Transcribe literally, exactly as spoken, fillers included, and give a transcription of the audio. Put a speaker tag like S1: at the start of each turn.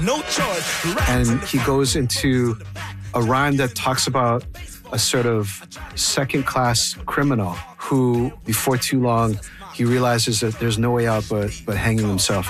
S1: No choice.
S2: And he goes into a rhyme that talks about a sort of second-class criminal who, before too long, he realizes that there's no way out but, but hanging himself.